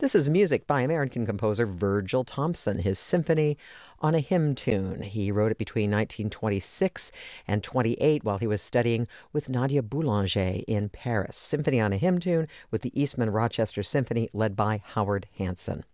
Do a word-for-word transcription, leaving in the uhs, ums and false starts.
This is music by American composer Virgil Thomson, his Symphony on a Hymn Tune. He wrote it between nineteen twenty-six and twenty-eight while he was studying with Nadia Boulanger in Paris. Symphony on a Hymn Tune with the Eastman Rochester Symphony led by Howard Hanson.